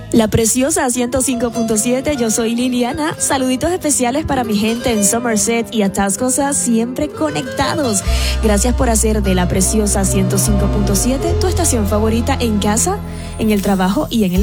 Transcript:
La Preciosa 105.7, yo soy Liliana. Saluditos especiales para mi gente en Somerset y Atascosa, siempre conectados. Gracias por hacer de La Preciosa 105.7 tu estación favorita en casa, en el trabajo y en el